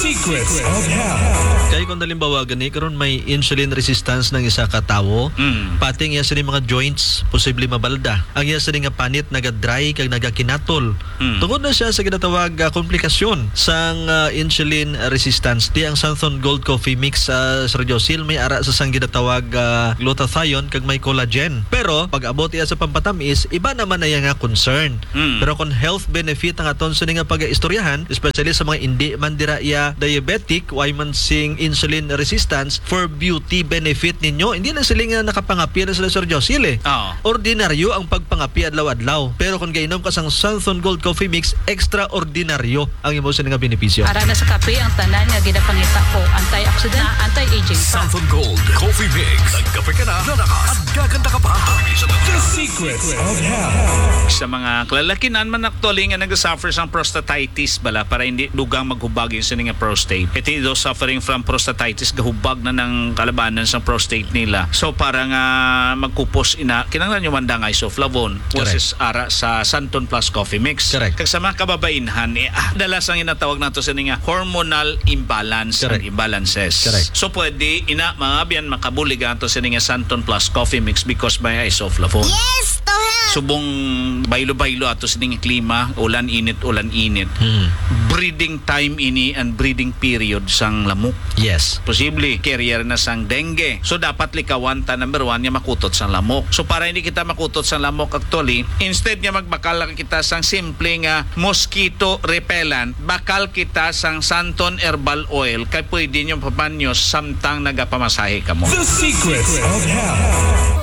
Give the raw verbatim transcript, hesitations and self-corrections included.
Secrets of Health. Kaya kung dalimbawa gani karon may insulin resistance ng isa ka tawo, mm. pati nga sa mga joints posible mabalda. Ang iya sa nga panit naga-dry kag nagakinatol. Mm. Tungod na siya sa ginatawag uh, komplikasyon sang uh, insulin resistance. Di ang Santon Gold Coffee Mix sa uh, Sergiosil may ara sa sang ginatawag uh, glutathione kag may collagen. Pero pag abot iya sa pampatamis, iba naman na nga concern. Mm. Pero kung health benefit ang aton sa nga pag-istoryahan, especially sa mga hindi man dira iya diabetic, why man sing insulin resistance for beauty benefit ninyo, hindi lang sila nga nakapangapi na sila Sir Josil eh. Oh. Ordinaryo ang pagpangapi adlaw-adlaw. Pero kung gainom ka sang Santon Gold Coffee Mix, extraordinaryo ang imo sa nga benepisyo. Para na sa kape ang tanan nga ginapangita ko, antioxidant, anti-aging pa. Santon Gold Coffee Mix. Nagkape ka na, lalakas at gaganda ka pa. The Secrets of Health. Sa mga kalalakinan man actually nga nag-suffer sang prostatitis bala para hindi dugang maghubag yung sa nga prostate. Ito those suffering from prostatitis gahubag na ng kalabanan sa prostate nila. So para nga magkupos ina kinahanglan yung mandang isoflavone which is ara sa Santon Plus Coffee Mix. Correct. Kag sa mga kababainhan eh, ah, dalas ang inatawag nato sa nga hormonal imbalance and imbalances. Correct. So pwede ina mga biyan makabulig ato sa nga Santon Plus Coffee Mix because by isoflavone. Yes, to help. Subong baylo-baylo ato sa nga klima, ulan init, ulan init. Hmm. Breeding time ini and breeding period sang lamok. Yes. Posible carrier na sang dengue. So dapat likawan ta number one nga makutot sang lamok. So para hindi kita makutot sang lamok actually, instead nga magbakal kita sang simple nga mosquito repellent, bakal kita sang Santon Herbal Oil kay pwede nyo papanyos samtang nagapamasahe ka mo. The Secrets of Health.